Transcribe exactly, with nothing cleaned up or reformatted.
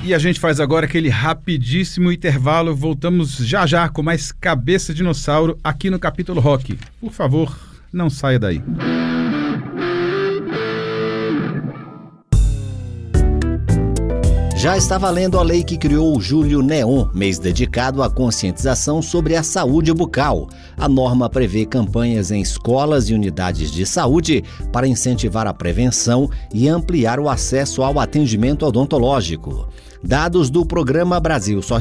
E a gente faz agora aquele rapidíssimo intervalo. Voltamos já já com mais Cabeça Dinossauro aqui no Capítulo Rock. Por favor, não saia daí. Já está valendo a lei que criou o Julho Neon, mês dedicado à conscientização sobre a saúde bucal. A norma prevê campanhas em escolas e unidades de saúde para incentivar a prevenção e ampliar o acesso ao atendimento odontológico. Dados do Programa Brasil Sorridente